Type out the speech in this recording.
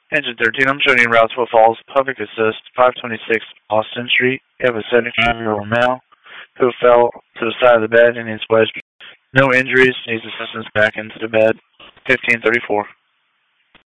Engine 13, I'm showing you Rounceville Falls, public assist, 526 Austin Street. You have a 75-year-old male who fell to the side of the bed and is wedged. No injuries, needs assistance back into the bed. 1534.